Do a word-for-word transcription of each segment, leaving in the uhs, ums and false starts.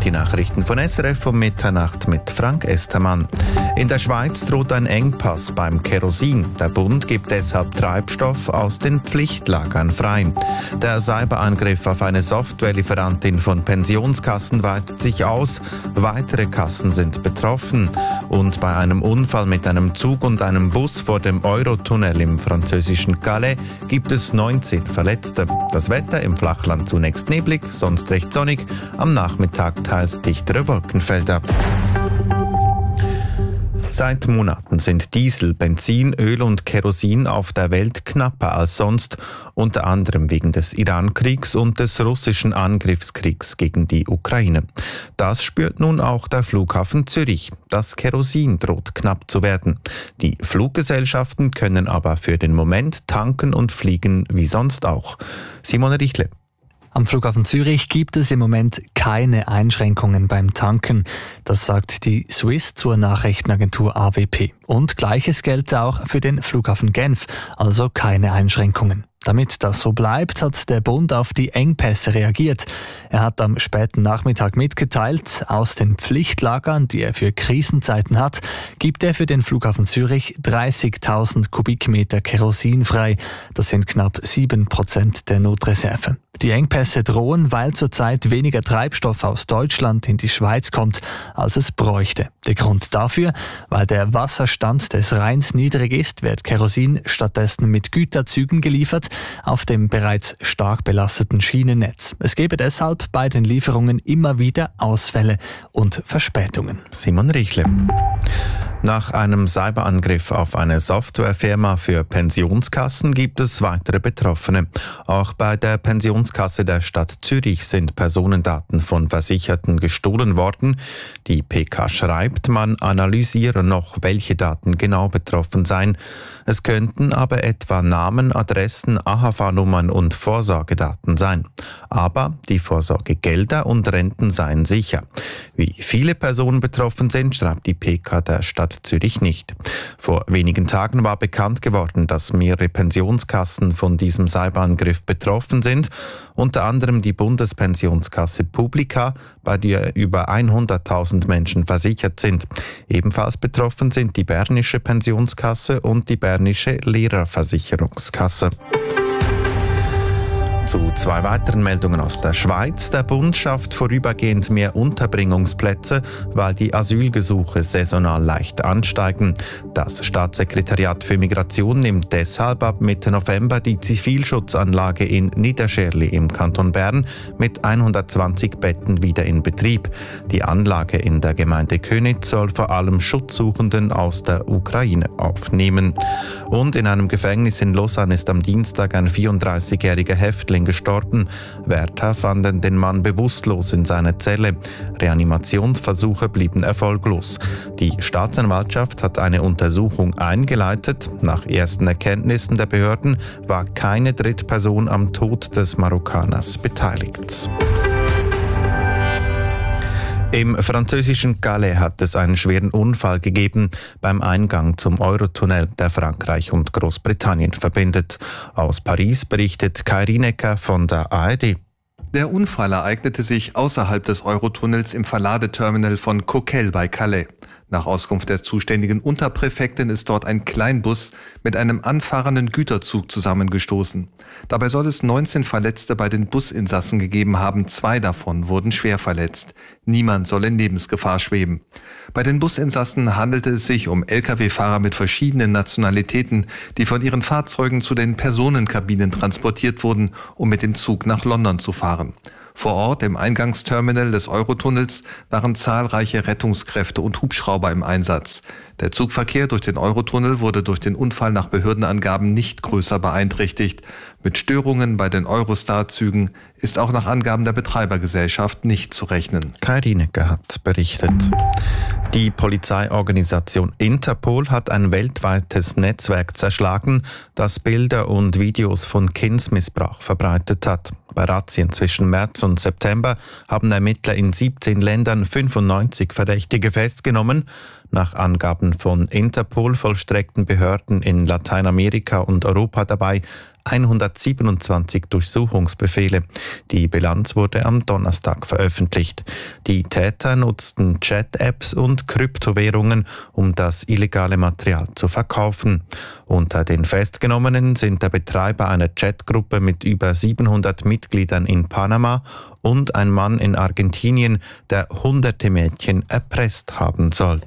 Die Nachrichten von S R F um Mitternacht mit Frank Estermann. In der Schweiz droht ein Engpass beim Kerosin. Der Bund gibt deshalb Treibstoff aus den Pflichtlagern frei. Der Cyberangriff auf eine Softwarelieferantin von Pensionskassen weitet sich aus. Weitere Kassen sind betroffen. Und bei einem Unfall mit einem Zug und einem Bus vor dem Eurotunnel im französischen Calais gibt es neunzehn Verletzte. Das Wetter im Flachland zunächst neblig, sonst recht sonnig. Am Nachmittag teils dichtere Wolkenfelder. Seit Monaten sind Diesel, Benzin, Öl und Kerosin auf der Welt knapper als sonst, unter anderem wegen des Iran-Kriegs und des russischen Angriffskriegs gegen die Ukraine. Das spürt nun auch der Flughafen Zürich. Das Kerosin droht knapp zu werden. Die Fluggesellschaften können aber für den Moment tanken und fliegen wie sonst auch. Simone Richle. Am Flughafen Zürich gibt es im Moment keine Einschränkungen beim Tanken. Das sagt die Swiss zur Nachrichtenagentur A W P. Und Gleiches gilt auch für den Flughafen Genf, also keine Einschränkungen. Damit das so bleibt, hat der Bund auf die Engpässe reagiert. Er hat am späten Nachmittag mitgeteilt, aus den Pflichtlagern, die er für Krisenzeiten hat, gibt er für den Flughafen Zürich dreißigtausend Kubikmeter Kerosin frei. Das sind knapp sieben Prozent der Notreserve. Die Engpässe drohen, weil zurzeit weniger Treibstoff aus Deutschland in die Schweiz kommt, als es bräuchte. Der Grund dafür, weil der Wasserstand des Rheins niedrig ist, wird Kerosin stattdessen mit Güterzügen geliefert, auf dem bereits stark belasteten Schienennetz. Es gebe deshalb bei den Lieferungen immer wieder Ausfälle und Verspätungen. Simon Richle. Nach einem Cyberangriff auf eine Softwarefirma für Pensionskassen gibt es weitere Betroffene. Auch bei der Pensionskasse der Stadt Zürich sind Personendaten von Versicherten gestohlen worden. Die P K schreibt, man analysiere noch, welche Daten genau betroffen seien. Es könnten aber etwa Namen, Adressen, A H V-Nummern und Vorsorgedaten sein. Aber die Vorsorgegelder und Renten seien sicher. Wie viele Personen betroffen sind, schreibt die P K der Stadt Zürich nicht. Vor wenigen Tagen war bekannt geworden, dass mehrere Pensionskassen von diesem Cyberangriff betroffen sind, unter anderem die Bundespensionskasse Publica, bei der über hunderttausend Menschen versichert sind. Ebenfalls betroffen sind die Bernische Pensionskasse und die Bernische Lehrerversicherungskasse. Zu zwei weiteren Meldungen aus der Schweiz. Der Bund schafft vorübergehend mehr Unterbringungsplätze, weil die Asylgesuche saisonal leicht ansteigen. Das Staatssekretariat für Migration nimmt deshalb ab Mitte November die Zivilschutzanlage in Niederscherli im Kanton Bern mit hundertzwanzig Betten wieder in Betrieb. Die Anlage in der Gemeinde Köniz soll vor allem Schutzsuchenden aus der Ukraine aufnehmen. Und in einem Gefängnis in Lausanne ist am Dienstag ein vierunddreißigjähriger Häftling gestorben. Wärter fanden den Mann bewusstlos in seiner Zelle. Reanimationsversuche blieben erfolglos. Die Staatsanwaltschaft hat eine Untersuchung eingeleitet. Nach ersten Erkenntnissen der Behörden war keine Drittperson am Tod des Marokkaners beteiligt. Im französischen Calais hat es einen schweren Unfall gegeben beim Eingang zum Eurotunnel, der Frankreich und Großbritannien verbindet. Aus Paris berichtet Kai Rienecker von der A R D. Der Unfall ereignete sich außerhalb des Eurotunnels im Verladeterminal von Coquelles bei Calais. Nach Auskunft der zuständigen Unterpräfektin ist dort ein Kleinbus mit einem anfahrenden Güterzug zusammengestoßen. Dabei soll es neunzehn Verletzte bei den Businsassen gegeben haben, zwei davon wurden schwer verletzt. Niemand soll in Lebensgefahr schweben. Bei den Businsassen handelte es sich um L K W-Fahrer mit verschiedenen Nationalitäten, die von ihren Fahrzeugen zu den Personenkabinen transportiert wurden, um mit dem Zug nach London zu fahren. Vor Ort im Eingangsterminal des Eurotunnels waren zahlreiche Rettungskräfte und Hubschrauber im Einsatz. Der Zugverkehr durch den Eurotunnel wurde durch den Unfall nach Behördenangaben nicht größer beeinträchtigt. Mit Störungen bei den Eurostar-Zügen ist auch nach Angaben der Betreibergesellschaft nicht zu rechnen. Kai Rienecker hat berichtet. Die Polizeiorganisation Interpol hat ein weltweites Netzwerk zerschlagen, das Bilder und Videos von Kindsmissbrauch verbreitet hat. Bei Razzien zwischen März und September haben Ermittler in siebzehn Ländern fünfundneunzig Verdächtige festgenommen. Nach Angaben von Interpol vollstreckten Behörden in Lateinamerika und Europa dabei hundertsiebenundzwanzig Durchsuchungsbefehle. Die Bilanz wurde am Donnerstag veröffentlicht. Die Täter nutzten Chat-Apps und Kryptowährungen, um das illegale Material zu verkaufen. Unter den Festgenommenen sind der Betreiber einer Chatgruppe mit über siebenhundert Mitgliedern in Panama und ein Mann in Argentinien, der hunderte Mädchen erpresst haben soll.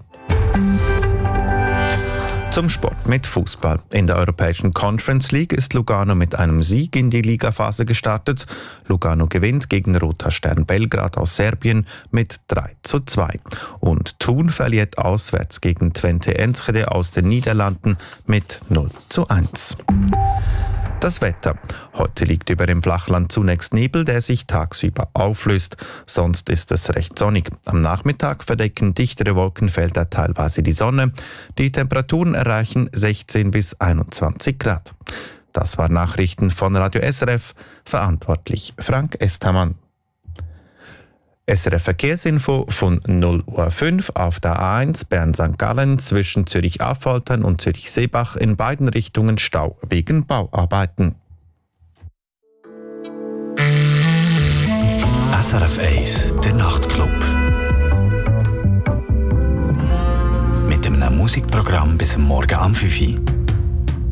Zum Sport mit Fußball. In der Europäischen Conference League ist Lugano mit einem Sieg in die Ligaphase gestartet. Lugano gewinnt gegen Roter Stern Belgrad aus Serbien mit drei zu zwei. Und Thun verliert auswärts gegen Twente Enschede aus den Niederlanden mit null zu eins. Das Wetter. Heute liegt über dem Flachland zunächst Nebel, der sich tagsüber auflöst. Sonst ist es recht sonnig. Am Nachmittag verdecken dichtere Wolkenfelder teilweise die Sonne. Die Temperaturen erreichen sechzehn bis einundzwanzig Grad. Das waren Nachrichten von Radio S R F. Verantwortlich Frank Estermann. S R F Verkehrsinfo von null Uhr fünf auf der A eins Bern-Sankt Gallen zwischen Zürich-Affoltern und Zürich-Seebach in beiden Richtungen Stau wegen Bauarbeiten. S R F eins, der Nachtclub. Mit einem Musikprogramm bis Morgen am fünf Uhr.